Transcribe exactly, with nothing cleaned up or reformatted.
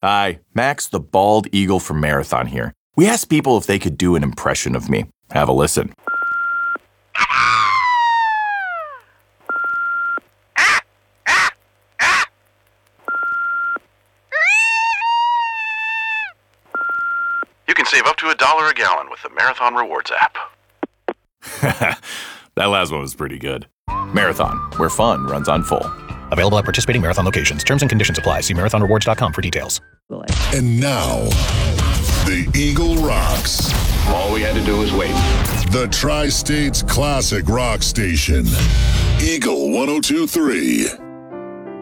Hi, Max the Bald Eagle from Marathon here. We asked people if they could do an impression of me. Have a listen. You can save up to a dollar a gallon with the Marathon Rewards app. That last one was pretty good. Marathon, where fun runs on full. Available at participating Marathon locations. Terms and conditions apply. See marathon rewards dot com for details. And now, the Eagle rocks. All we had to do was wait. The Tri-State's classic rock station. Eagle one oh two point three.